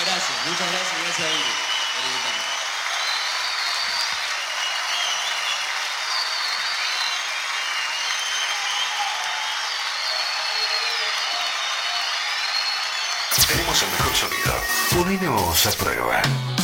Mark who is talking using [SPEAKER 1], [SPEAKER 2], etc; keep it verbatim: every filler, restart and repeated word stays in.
[SPEAKER 1] gracias, muchas gracias, gracias a Ingrid por invitarme.
[SPEAKER 2] Tenemos el mejor sonido. Ponemos a prueba.